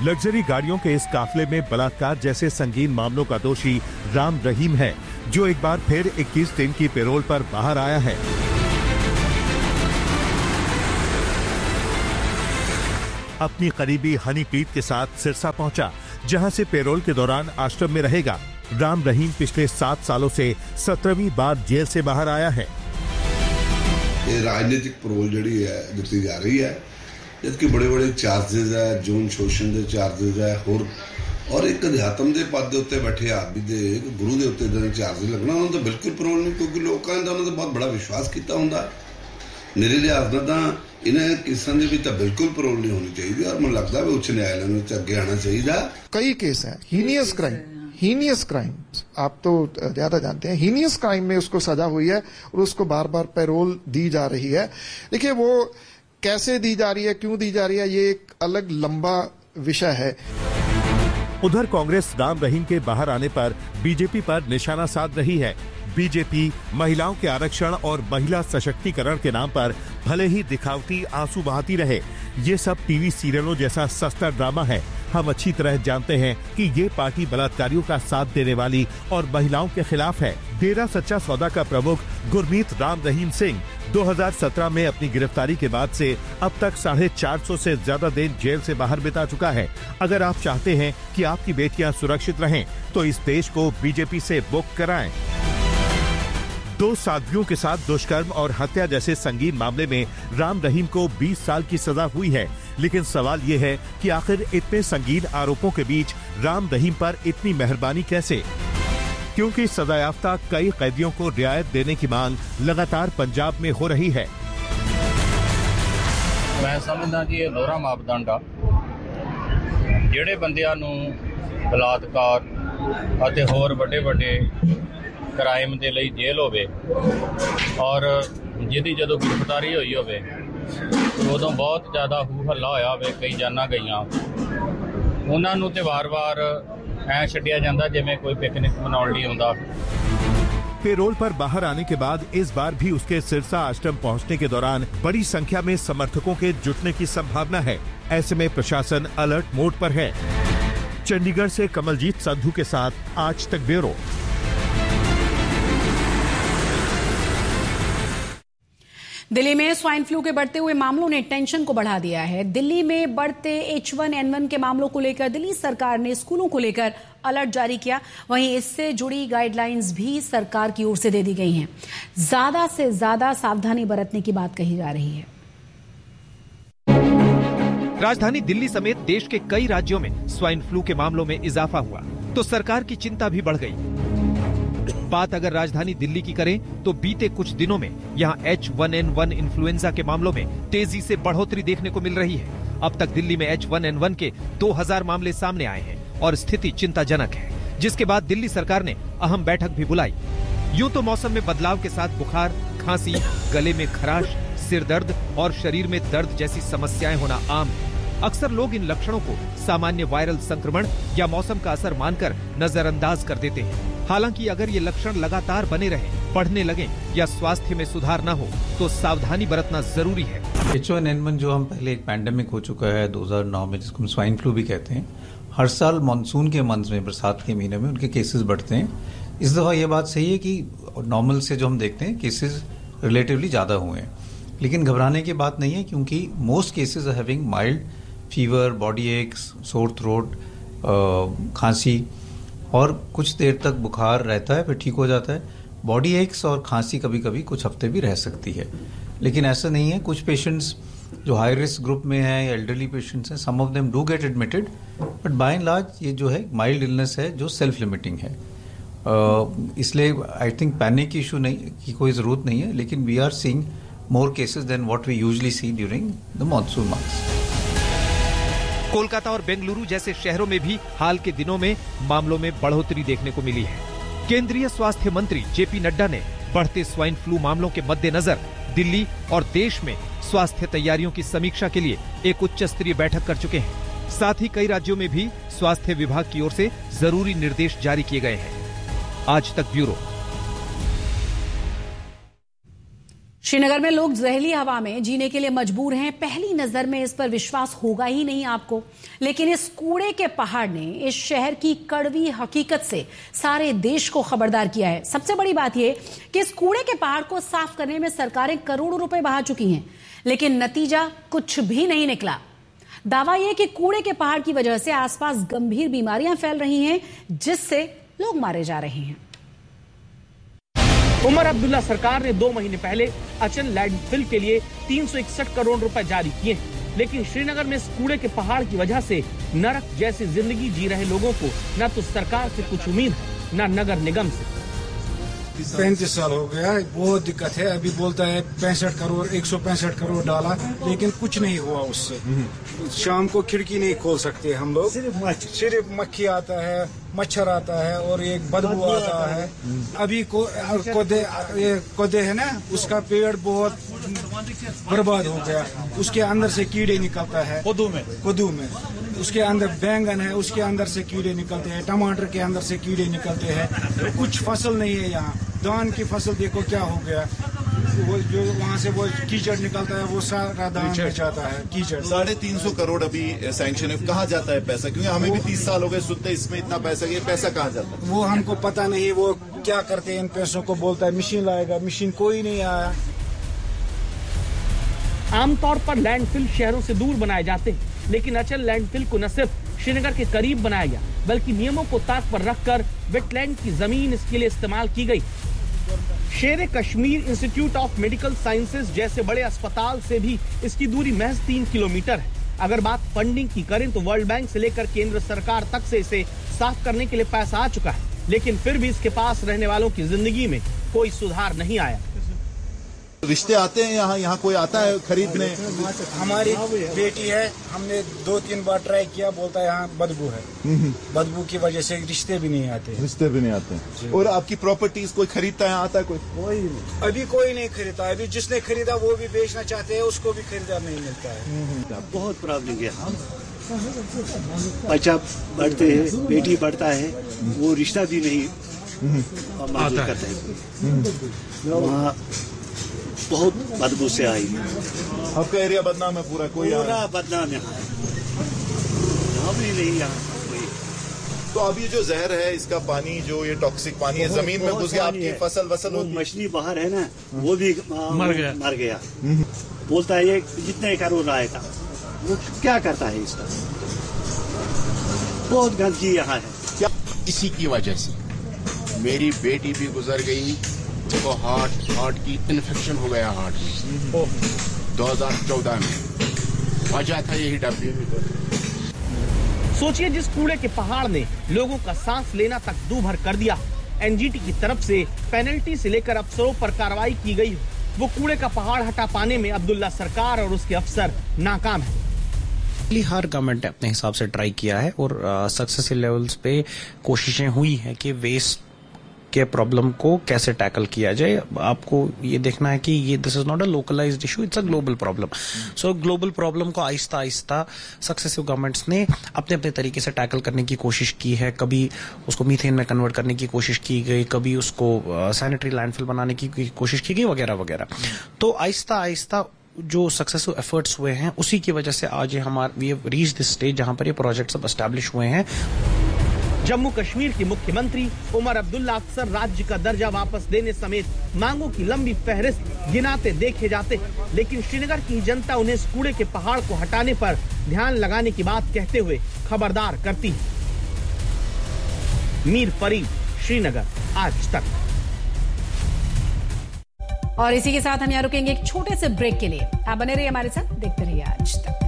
Luxury गाड़ियों के इस काफिले में बलात्कार जैसे संगीन मामलों का दोषी राम रहीम है, जो एक बार फिर 21 दिन की पैरोल पर बाहर आया है। अपनी करीबी हनीप्रीत के साथ सिरसा पहुंचा, जहां से पैरोल के दौरान आश्रम में रहेगा। राम रहीम पिछले 7 सालों से 17वीं बार जेल से बाहर आया है। ये राजनीतिक पैरोल जी है दिती जा रही है, जबकि बड़े बड़े चार्जेस है, जौन शोषण के चार्जेस है और एक अध्यात्म के पद के उत्ते बैठे आदमी के गुरु के उत्ते इदां चार्ज लगना उन्होंने तो बिल्कुल पैरोल नहीं, क्योंकि लोगों ने उन्होंने तो बहुत बड़ा विश्वास किया होंदा। मेरे लिहाज नाल तां इन्हें केसां दे विच तां बिल्कुल पैरोल नहीं होनी चाहिए और मुझे लगता है उच्च न्यायालय में अगे आना चाहिए। कई केस है हीनियस क्राइम्स, आप तो ज्यादा जानते हैं, हीनियस क्राइम में उसको सजा हुई है और उसको बार बार पैरोल दी जा रही है। देखिए वो कैसे दी जा रही है, क्यों दी जा रही है, ये एक अलग लंबा विषय है। उधर कांग्रेस राम रहीम के बाहर आने पर बीजेपी पर निशाना साध रही है। बीजेपी महिलाओं के आरक्षण और महिला सशक्तिकरण के नाम पर भले ही दिखावटी आंसू बहाती रहे, ये सब टीवी सीरियलों जैसा सस्ता ड्रामा है। हम अच्छी तरह जानते हैं कि ये पार्टी बलात्कारियों का साथ देने वाली और महिलाओं के खिलाफ है। डेरा सच्चा सौदा का प्रमुख गुरमीत राम रहीम सिंह 2017 में अपनी गिरफ्तारी के बाद से अब तक 450 से ज्यादा दिन जेल से बाहर बिता चुका है। अगर आप चाहते हैं कि आपकी बेटियां सुरक्षित रहें, तो इस देश को बीजेपी से बुक कराएं। 2 साध्वियों के साथ दुष्कर्म और हत्या जैसे संगीन मामले में राम रहीम को 20 साल की सजा हुई है, लेकिन सवाल ये है कि आखिर इतने संगीन आरोपों के बीच राम रहीम पर इतनी मेहरबानी कैसे? क्योंकि सजायाफ्ता कई कैदियों को रियायत देने की मांग लगातार पंजाब में हो रही है। मैं समझदा जी ये दोहरा मापदंड आ, ਜਿਹੜੇ ਬੰਦਿਆਂ ਨੂੰ ਬਲਾਤਕਾਰ ਅਤੇ ਹੋਰ ਵੱਡੇ ਕ੍ਰਾਈਮ ਦੇ ਲਈ ਜੇਲ੍ਹ ਹੋਵੇ ਔਰ ਜਿਹਦੀ ਜਦੋਂ ਗ੍ਰਿਫਤਾਰੀ ਹੋਈ ਹੋਵੇ ਉਦੋਂ ਬਹੁਤ ਜ਼ਿਆਦਾ ਹੂ ਹੱਲਾ ਹੋਇਆ ਹੋਵੇ, ਕਈ ਜਾਨਾਂ ਗਈਆਂ, ਉਹਨਾਂ ਨੂੰ ਤੇ ਵਾਰ-ਵਾਰ ਐ ਛੱਡਿਆ ਜਾਂਦਾ ਜਿਵੇਂ ਕੋਈ पिकनिक मनाउण ਲਈ ਆਉਂਦਾ। पैरोल पर बाहर आने के बाद इस बार भी उसके सिरसा आश्रम पहुंचने के दौरान बड़ी संख्या में समर्थकों के जुटने की संभावना है। ऐसे में प्रशासन अलर्ट मोड पर है। चंडीगढ़ से कमलजीत संधू के साथ आज तक ब्यूरो। दिल्ली में स्वाइन फ्लू के बढ़ते हुए मामलों ने टेंशन को बढ़ा दिया है। दिल्ली में बढ़ते H1N1 के मामलों को लेकर दिल्ली सरकार ने स्कूलों को लेकर अलर्ट जारी किया। वहीं इससे जुड़ी गाइडलाइंस भी सरकार की ओर से दे दी गई हैं। ज्यादा से ज्यादा सावधानी बरतने की बात कही जा रही है। राजधानी दिल्ली समेत देश के कई राज्यों में स्वाइन फ्लू के मामलों में इजाफा हुआ तो सरकार की चिंता भी बढ़ गई। बात अगर राजधानी दिल्ली की करें तो बीते कुछ दिनों में यहाँ H1N1 इन्फ्लुएंजा के मामलों में तेजी से बढ़ोतरी देखने को मिल रही है। अब तक दिल्ली में H1N1 के 2000 मामले सामने आए हैं और स्थिति चिंताजनक है, जिसके बाद दिल्ली सरकार ने अहम बैठक भी बुलाई। यूं तो मौसम में बदलाव के साथ बुखार, खांसी, गले में खराश, सिर दर्द और शरीर में दर्द जैसी समस्याएं होना आम है। अक्सर लोग इन लक्षणों को सामान्य वायरल संक्रमण या मौसम का असर मानकर नजरअंदाज कर देते हैं। हालांकि अगर ये लक्षण लगातार बने रहें, बढ़ने लगें या स्वास्थ्य में सुधार न हो तो सावधानी बरतना जरूरी है। H1N1 जो हम पहले एक पैंडेमिक हो चुका है 2009 में, जिसको हम स्वाइन फ्लू भी कहते हैं, हर साल मानसून के मंथ में, बरसात के महीने में उनके केसेस बढ़ते हैं। इस दफा ये बात सही है कि नॉर्मल से जो हम देखते हैं केसेस रिलेटिवली ज्यादा हुए हैं, लेकिन घबराने की बात नहीं है, क्योंकि most cases are having mild fever, body aches, sore throat, खांसी और कुछ देर तक बुखार रहता है, फिर ठीक हो जाता है। बॉडी एक्स और खांसी कभी कभी कुछ हफ्ते भी रह सकती है, लेकिन ऐसा नहीं है। कुछ पेशेंट्स जो हाई रिस्क ग्रुप में हैं या एल्डरली पेशेंट्स हैं, सम of them do get admitted, but by and large ये जो है माइल्ड इलनेस है जो सेल्फ लिमिटिंग है। इसलिए आई थिंक पैनिक इशू नहीं की कोई जरूरत नहीं है, लेकिन we are seeing more cases then what we usually C during the monsoon months. Kolkata और बेंगलुरु जैसे शहरों में भी हाल के दिनों में मामलों में बढ़ोतरी देखने को मिली है। केंद्रीय स्वास्थ्य मंत्री जेपी नड्डा ने बढ़ते स्वाइन फ्लू मामलों के मद्देनजर दिल्ली और देश में स्वास्थ्य तैयारियों की समीक्षा के लिए एक उच्च स्तरीय बैठक कर चुके हैं। साथ ही कई राज्यों में भी स्वास्थ्य विभाग की ओर से जरूरी निर्देश जारी किए गए हैं। आज तक ब्यूरो। श्रीनगर में लोग जहरीली हवा में जीने के लिए मजबूर हैं। पहली नजर में इस पर विश्वास होगा ही नहीं आपको, लेकिन इस कूड़े के पहाड़ ने इस शहर की कड़वी हकीकत से सारे देश को खबरदार किया है। सबसे बड़ी बात यह कि इस कूड़े के पहाड़ को साफ करने में सरकारें करोड़ों रुपए बहा चुकी हैं, लेकिन नतीजा कुछ भी नहीं निकला। दावा यह कि कूड़े के पहाड़ की वजह से आसपास गंभीर बीमारियां फैल रही हैं, जिससे लोग मारे जा रहे हैं। उमर अब्दुल्ला सरकार ने 2 महीने पहले अचल लैंडफिल के लिए 361 करोड़ रुपए जारी किए, लेकिन श्रीनगर में इस कूड़े के पहाड़ की वजह से नरक जैसी जिंदगी जी रहे लोगों को न तो सरकार से कुछ उम्मीद है, न नगर निगम से। 35 साल हो गया, बहुत दिक्कत है। अभी बोलता है 65 करोड़ 165 करोड़ डाला, लेकिन कुछ नहीं हुआ उससे। शाम को खिड़की नहीं खोल सकते हम लोग, सिर्फ मक्खी आता है, मच्छर आता है और एक बदबू आता है। अभी कोदे है ना, उसका पेड़ बहुत बर्बाद हो गया, उसके अंदर से कीड़े निकलता है। कद्दू में उसके अंदर बैंगन है, उसके अंदर से कीड़े निकलते हैं। टमाटर के अंदर से कीड़े निकलते हैं। कुछ फसल नहीं है यहाँ। धान की फसल देखो क्या हो गया, वो जो वहाँ से वो कीचड़ निकलता है, वो सारा धान में जाता है कीचड़। 350 करोड़ अभी सैंक्शन है। कहाँ जाता है पैसा? क्योंकि हमें भी 30 साल हो गए सुनते इसमें इतना पैसा, ये पैसा कहाँ जाता है? वो हमको पता नहीं, वो क्या करते हैं इन पैसों को। बोलता है मशीन लाएगा, मशीन कोई नहीं आया। आमतौर पर लैंडफिल शहरों से दूर बनाए जाते हैं, लेकिन अचल लैंडफिल को न सिर्फ श्रीनगर के करीब बनाया गया, बल्कि नियमों को ताक पर रखकर वेटलैंड की जमीन इसके लिए इस्तेमाल की गई। शेर Kashmir institute of medical sciences जैसे बड़े अस्पताल से भी इसकी दूरी महज 3 किलोमीटर है। अगर बात फंडिंग की करें तो वर्ल्ड बैंक से लेकर केंद्र सरकार तक से इसे साफ करने के लिए पैसा आ चुका है, लेकिन फिर भी इसके पास रहने वालों की जिंदगी में कोई सुधार नहीं आया। रिश्ते आते हैं यहाँ कोई आता है खरीदने? हमारी बेटी है, हमने 2-3 बार ट्राई किया, बोलता है यहाँ बदबू है। बदबू की वजह से रिश्ते भी नहीं आते। और आपकी प्रॉपर्टीज कोई खरीदता है, आता है कोई नहीं? अभी कोई नहीं खरीदा। अभी जिसने खरीदा वो भी बेचना चाहते हैं, उसको भी खरीदार नहीं मिलता है। बहुत प्रॉब्लम है। बच्चा बढ़ते हैं, बेटी बढ़ता है, वो रिश्ता भी नहीं मंजूर करता है। वहाँ बहुत बदबू से आई। आपका एरिया बदनाम है पूरा? पूरा बदनाम है, नहीं यहाँ कोई। तो अब ये जो जहर है, इसका पानी जो ये टॉक्सिक पानी है, जमीन में घुस गया, आपकी फसल मछली बाहर है ना, वो भी मर गया। बोलता है ये जितने करोड़ आएगा, वो क्या करता है इसका? बहुत गंदगी यहाँ है। क्या इसी की वजह से मेरी बेटी भी गुजर गई, तो हार्ट की इन्फेक्शन हो गया हार्ट में 2014 में। वजह था यही डब्बे। सोचिए, जिस कूड़े के पहाड़ ने लोगों का सांस लेना तक दूभर कर दिया, एनजीटी की तरफ से पेनल्टी से लेकर अफसरों पर कार्रवाई की गई, वो कूड़े का पहाड़ हटा पाने में अब्दुल्ला सरकार और उसके अफसर नाकाम है। हर गवर्नमेंट ने अपने हिसाब से ट्राई किया है और सक्सेसिव लेवल्स पे कोशिशें हुई हैं कि वेस्ट के प्रॉब्लम को कैसे टैकल किया जाए। आपको ये देखना है कि ये this is not a localised issue, it's a global problem. So global problem को आहिस्ता आहिस्ता सक्सेसिव गवर्नमेंट्स ने अपने अपने तरीके से टैकल करने की कोशिश की है। कभी उसको मीथेन में कन्वर्ट करने की कोशिश की गई, कभी उसको सैनिटरी लैंडफिल बनाने की कोशिश की गई, वगैरह वगैरह। तो आहिस्ता आहिस्ता जो सक्सेसिव एफर्ट्स हुए हैं, उसी की वजह से आज we have reached this stage जहां पर ये प्रोजेक्ट्स अब एस्टैब्लिश हुए हैं। जम्मू कश्मीर के मुख्यमंत्री उमर अब्दुल्ला अक्सर राज्य का दर्जा वापस देने समेत मांगों की लंबी फहरिस्त गिनाते देखे जाते, लेकिन श्रीनगर की जनता उन्हें इस कूड़े के पहाड़ को हटाने पर ध्यान लगाने की बात कहते हुए खबरदार करती है। मीर फरीद, श्रीनगर, आज तक। और इसी के साथ हम यहाँ रुकेंगे एक छोटे से ब्रेक के लिए। आप बने रहिए हमारे साथ, देखते रहिए आज तक।